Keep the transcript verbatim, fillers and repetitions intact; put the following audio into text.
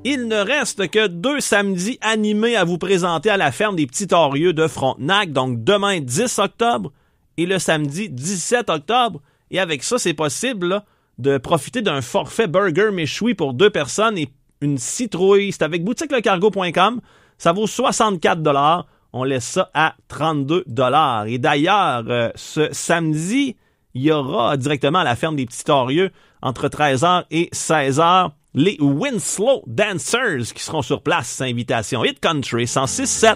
Il ne reste que deux samedis animés à vous présenter à la ferme des Petits Torieux de Frontenac, donc demain dix octobre et le samedi dix-sept octobre. Et avec ça, c'est possible là, de profiter d'un forfait burger méchoui pour deux personnes et une citrouille. C'est avec boutique le cargo point com. Ça vaut soixante-quatre dollars. On laisse ça à trente-deux dollars. Et d'ailleurs, euh, ce samedi, il y aura directement à la ferme des Petits Torieux, entre treize heures et seize heures, les Winslow Dancers qui seront sur place. Invitation Hit Country cent six sept.